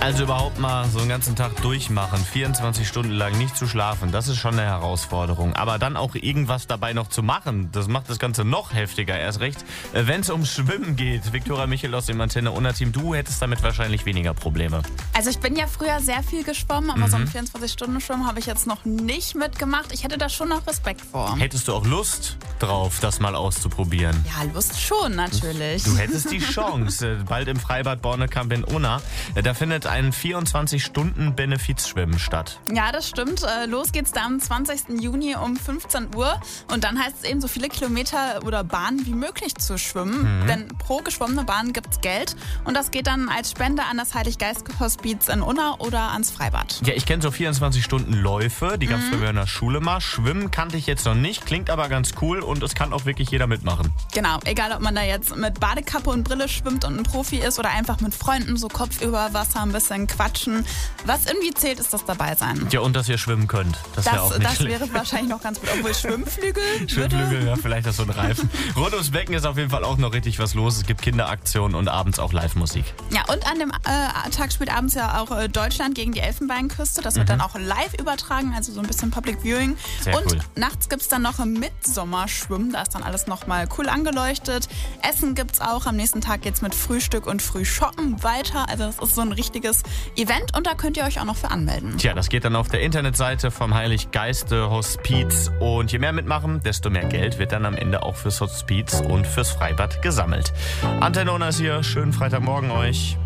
Also überhaupt mal so einen ganzen Tag durchmachen, 24 Stunden lang nicht zu schlafen, das ist schon eine Herausforderung. Aber dann auch irgendwas dabei noch zu machen, das macht das Ganze noch heftiger. Erst recht, wenn es ums Schwimmen geht. Viktoria Michel aus dem Antenne-Unna-Team, du hättest damit wahrscheinlich weniger Probleme. Also ich bin ja früher sehr viel geschwommen, aber so ein 24-Stunden-Schwimmen habe ich jetzt noch nicht mitgemacht. Ich hätte da schon noch Respekt vor. Hättest du auch Lust drauf, das mal auszuprobieren? Ja, Lust schon natürlich. Du hättest die Chance. Bald im Freibad Bornekamp in Unna. Da findet ein 24-Stunden-Benefizschwimmen statt. Ja, das stimmt. Los geht's da am 20. Juni um 15 Uhr. Und dann heißt es eben, so viele Kilometer oder Bahnen wie möglich zu schwimmen. Denn pro geschwommene Bahn gibt's Geld. Und das geht dann als Spende an das Heiliggeist-Hospiz in Unna oder ans Freibad. Ja, ich kenne so 24-Stunden-Läufe. Die gab es früher in der Schule mal. Schwimmen kannte ich jetzt noch nicht. Klingt aber ganz cool und es kann auch wirklich jeder mitmachen. Genau, egal ob man da jetzt mit Badekappe und Brille schwimmt und ein Profi ist oder einfach mit Freunden so Kopf über Wasser ein bisschen quatschen. Was irgendwie zählt, ist das dabei sein. Ja, und dass ihr schwimmen könnt. Das wäre auch nicht Das schlecht. wäre wahrscheinlich noch ganz gut. Obwohl Schwimmflügel Schwimmflügel, ja, vielleicht das so ein Reifen. Rund ums Becken ist auf jeden Fall auch noch richtig was los. Es gibt Kinderaktionen und abends auch Live-Musik. Ja, und an dem Tag spielt abends ja auch Deutschland gegen die Elfenbeinküste. Das wird dann auch live übertragen, also so ein bisschen Public Viewing. Sehr und cool. nachts gibt es dann noch ein Mitsommerschwimmen. Da ist dann alles nochmal cool angeleuchtet. Essen gibt es auch. Am nächsten Tag geht es mit Frühstück und Frühshoppen weiter. Also das ist so ein richtiges Event und da könnt ihr euch auch noch für anmelden. Tja, das geht dann auf der Internetseite vom Heiliggeiste-Hospiz. Und je mehr mitmachen, desto mehr Geld wird dann am Ende auch fürs Hospiz und fürs Freibad gesammelt. Antenne Unna ist hier. Schönen Freitagmorgen euch.